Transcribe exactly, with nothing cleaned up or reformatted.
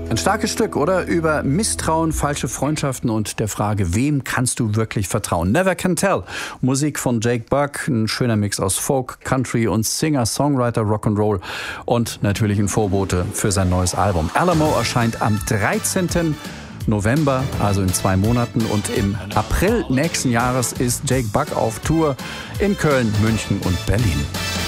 Ein starkes Stück, oder? Über Misstrauen, falsche Freundschaften und der Frage, wem kannst du wirklich vertrauen? Never Can Tell. Musik von Jake Buck, ein schöner Mix aus Folk, Country und Singer, Songwriter, Rock'n'Roll und natürlich ein Vorbote für sein neues Album. Alamo erscheint am dreizehnten November, also in zwei Monaten. Und im April nächsten Jahres ist Jake Buck auf Tour in Köln, München und Berlin.